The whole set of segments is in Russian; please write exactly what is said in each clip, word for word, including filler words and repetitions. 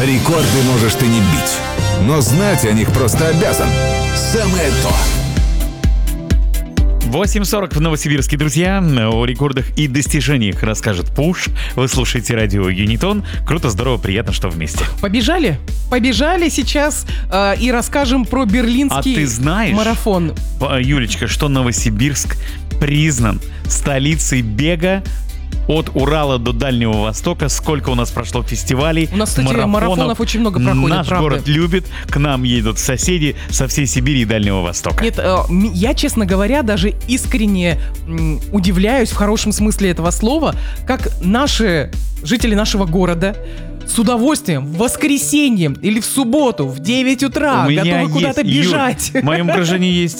Рекорды можешь ты не бить, но знать о них просто обязан. Самое то. восемь сорок в Новосибирске, друзья. О рекордах и достижениях расскажет Пуш. Вы слушаете радио Юнитон. Круто, здорово, приятно, что вместе. Побежали? Побежали сейчас э, и расскажем про берлинский а ты знаешь, марафон. Юлечка, что Новосибирск признан столицей бега от Урала до Дальнего Востока. Сколько у нас прошло фестивалей, У нас, кстати, марафонов, марафонов очень много проходит, Наш правда. город любит, к нам едут соседи со всей Сибири и Дальнего Востока. Нет, э, я, честно говоря, даже искренне м, удивляюсь в хорошем смысле этого слова, как наши жители нашего города с удовольствием в воскресенье или в субботу в девять утра У меня готовы куда-то есть, бежать. Юр, в моем окружении есть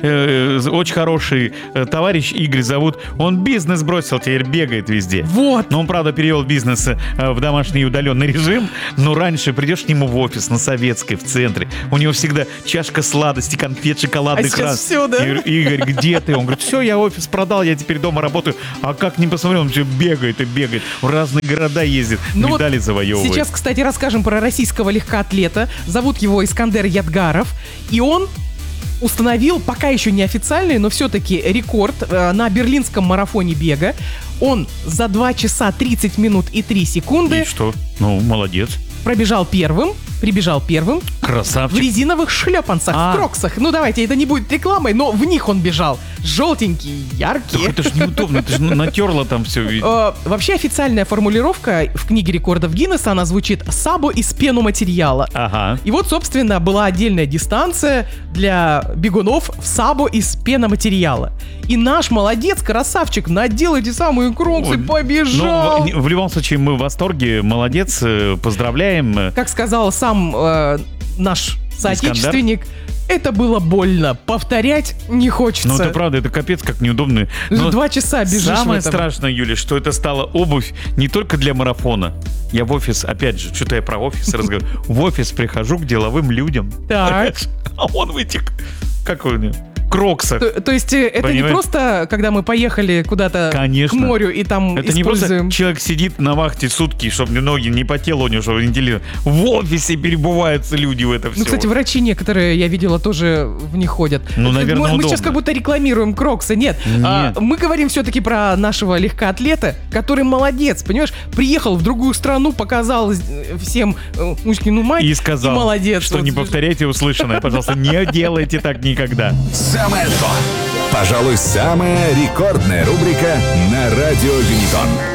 э, очень хороший э, товарищ, Игорь зовут. Он бизнес бросил, теперь бегает везде. Вот. Но он, правда, перевел бизнес э, в домашний удаленный режим. Но раньше придешь к нему в офис на Советской, в центре. У него всегда чашка сладости, конфет, шоколадный А сейчас крас. все, да? И, Игорь, где ты? Он говорит, все, я офис продал, я теперь дома работаю. А как не посмотрел, он все бегает и бегает. В разные города ездит, Ну медали вот завоевывает. Сейчас, кстати, расскажем про российского легкоатлета. Зовут его Искандер Ядгаров. И он установил, пока еще не официальный, но все-таки рекорд э, на берлинском марафоне бега. Он за два часа тридцать минут и три секунды И что? Ну, молодец. пробежал первым, прибежал первым в Красавчик. резиновых шлепанцах, А. в кроксах. Ну давайте, это не будет рекламой, но в них он бежал. Желтенькие, яркие. Так это ж неудобно, ты же натерло там все. Э, Вообще официальная формулировка в книге рекордов Гиннесса, она звучит «сабо из пеноматериала». Ага. И вот, собственно, была отдельная дистанция для бегунов в сабо из пеноматериала. И наш молодец, красавчик, надел эти самые кроксы, Ой, побежал. Ну, в, в любом случае, мы в восторге, молодец, э, поздравляем. Как сказал сам э, наш соотечественник, это было больно. Повторять не хочется. Ну, это правда, это капец как неудобно. Уже Но два часа бежишь самое в этом. страшное, Юля, что это стала обувь не только для марафона. Я в офис, опять же, что-то я про офис разговариваю. В офис прихожу к деловым людям. Так. А он в этих, как он, кроксах. То, то есть э, это Понимаете? не просто, когда мы поехали куда-то Конечно. к морю и там Это не используем... просто человек сидит на вахте сутки, чтобы ноги не потело у него, чтобы не делили. В офисе перебываются люди в это все. Ну, кстати, врачи некоторые, я видела, тоже в них ходят. Ну, Это наверное, мы, мы удобно. сейчас как будто рекламируем кроксы. Нет. А, Нет. мы говорим все-таки про нашего легкоатлета, который молодец, понимаешь? Приехал в другую страну, показал э, всем э, Мушкину мать И сказал, молодец. что Вот. не повторяйте услышанное, пожалуйста, не делайте так никогда. Самое то. Пожалуй, самая рекордная рубрика на радио Юнитон.